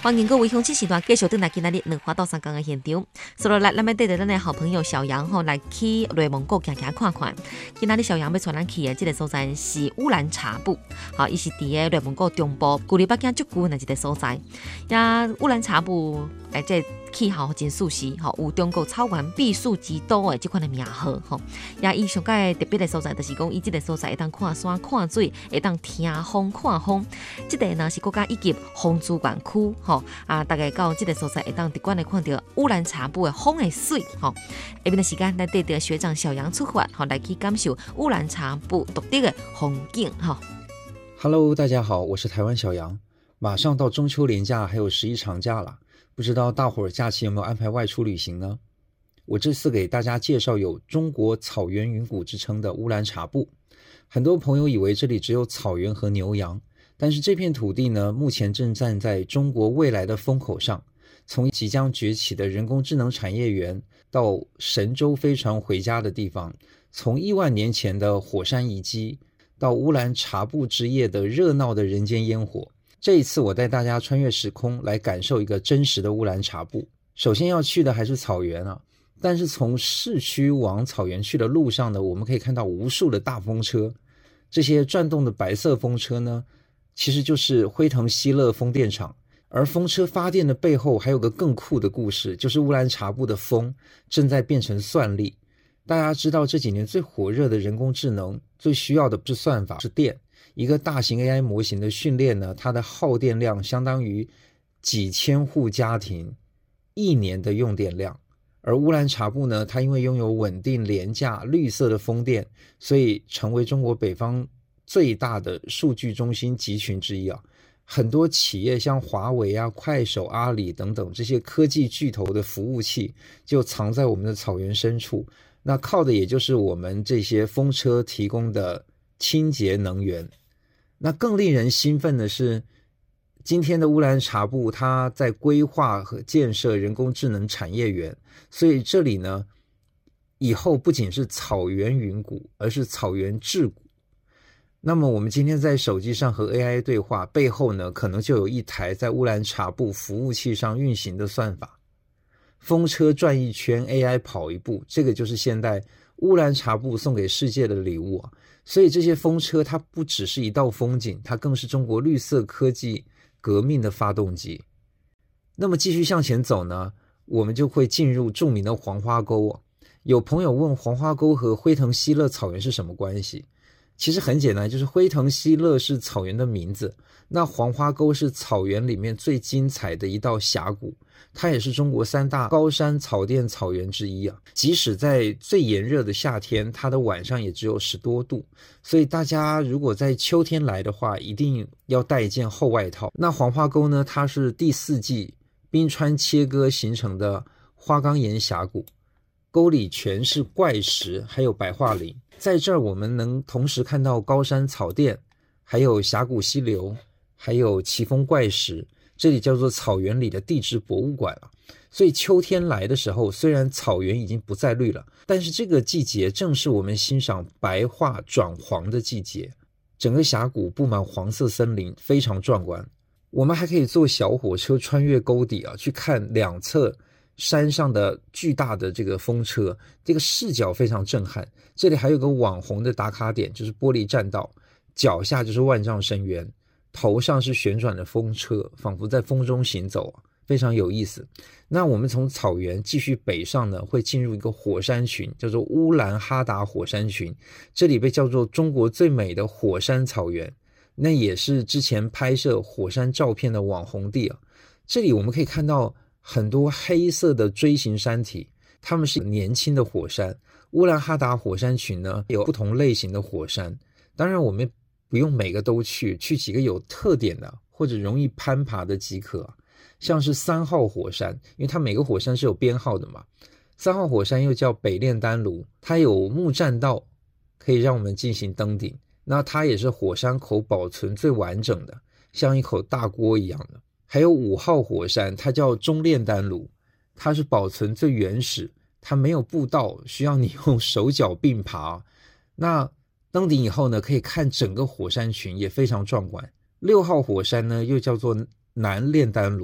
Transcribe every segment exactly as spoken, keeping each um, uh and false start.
欢迎各位乡亲时段继续回来今仔日两花到三江的现场。所以来，咱要带着咱的好朋友小杨吼来去内蒙古行行看看。今仔日小杨要带咱去的这个所在是乌兰察布，好，伊是伫个内蒙古中部，距离北京足近的一个所在。呀，乌兰察布诶，这气候真舒适，吼，有中国草原避暑之都的这款的名号，吼。呀，伊上界特别的所在就是讲，伊这个所在会当看山、看水，会当听风、看风。这个呢是国家一级风资源区，吼啊，大概到这个所在会当直观的看到乌兰察布的风的水，吼。下面的时间来带着学长小杨出发，吼来去感受乌兰察布独特的风景，吼。 Hello， 大家好，我是台湾小杨。马上到中秋连假，还有十一长假了。不知道大伙儿假期有没有安排外出旅行呢？我这次给大家介绍有中国草原云谷之称的乌兰察布。很多朋友以为这里只有草原和牛羊，但是这片土地呢，目前正站在中国未来的风口上。从即将崛起的人工智能产业园，到神舟飞船回家的地方，从亿万年前的火山遗迹，到乌兰察布之夜的热闹的人间烟火。这一次我带大家穿越时空来感受一个真实的乌兰察布。首先要去的还是草原啊，但是从市区往草原去的路上呢，我们可以看到无数的大风车。这些转动的白色风车呢，其实就是辉腾希勒风电场。而风车发电的背后还有个更酷的故事，就是乌兰察布的风正在变成算力。大家知道这几年最火热的人工智能，最需要的不是算法，是电。一个大型 A I 模型的训练呢，它的耗电量相当于几千户家庭一年的用电量。而乌兰察布呢，它因为拥有稳定、廉价、绿色的风电，所以成为中国北方最大的数据中心集群之一啊。很多企业像华为啊、快手、阿里等等这些科技巨头的服务器就藏在我们的草原深处，那靠的也就是我们这些风车提供的清洁能源。那更令人兴奋的是，今天的乌兰察布它在规划和建设人工智能产业园，所以这里呢，以后不仅是草原云谷，而是草原智谷。那么我们今天在手机上和 A I 对话，背后呢，可能就有一台在乌兰察布服务器上运行的算法。风车转一圈 ，A I 跑一步，这个就是现代乌兰察布送给世界的礼物啊！所以这些风车它不只是一道风景，它更是中国绿色科技革命的发动机。那么继续向前走呢，我们就会进入著名的黄花沟啊。有朋友问黄花沟和辉腾希勒草原是什么关系？其实很简单，就是辉腾希勒是草原的名字，那黄花沟是草原里面最精彩的一道峡谷，它也是中国三大高山草甸草原之一啊。即使在最炎热的夏天，它的晚上也只有十多度，所以大家如果在秋天来的话，一定要带一件厚外套。那黄花沟呢，它是第四纪冰川切割形成的花岗岩峡谷，沟里全是怪石，还有白桦林。在这儿我们能同时看到高山草甸，还有峡谷溪流，还有奇峰怪石，这里叫做草原里的地质博物馆了。所以秋天来的时候，虽然草原已经不再绿了，但是这个季节正是我们欣赏白桦转黄的季节。整个峡谷布满黄色森林，非常壮观。我们还可以坐小火车穿越沟底啊，去看两侧山上的巨大的这个风车，这个视角非常震撼。这里还有个网红的打卡点，就是玻璃栈道，脚下就是万丈深渊，头上是旋转的风车，仿佛在风中行走，非常有意思。那我们从草原继续北上呢，会进入一个火山群，叫做乌兰哈达火山群，这里被叫做中国最美的火山草原，那也是之前拍摄火山照片的网红地啊。这里我们可以看到很多黑色的锥形山体，它们是年轻的火山。乌兰哈达火山群呢，有不同类型的火山，当然我们不用每个都去，去几个有特点的或者容易攀爬的即可。像是三号火山，因为它每个火山是有编号的嘛，三号火山又叫北炼丹炉，它有木栈道可以让我们进行登顶，那它也是火山口保存最完整的，像一口大锅一样的。还有五号火山，它叫中炼丹炉，它是保存最原始，它没有步道，需要你用手脚并爬。那登顶以后呢，可以看整个火山群，也非常壮观。六号火山呢，又叫做南炼丹炉，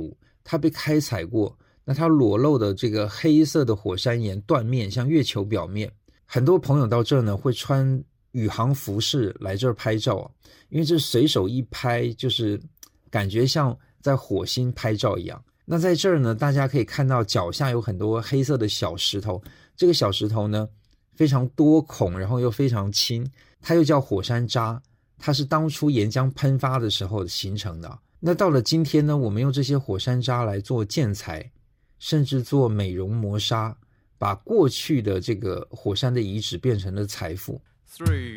它被开采过，那它裸露的这个黑色的火山岩断面像月球表面。很多朋友到这儿呢会穿宇航服饰来这儿拍照，因为这随手一拍就是感觉像在火星拍照一样。那在这儿呢，大家可以看到脚下有很多黑色的小石头，这个小石头呢非常多孔，然后又非常轻，它又叫火山渣，它是当初岩浆喷发的时候形成的。那到了今天呢，我们用这些火山渣来做建材，甚至做美容磨砂，把过去的这个火山的遗址变成了财富。Three,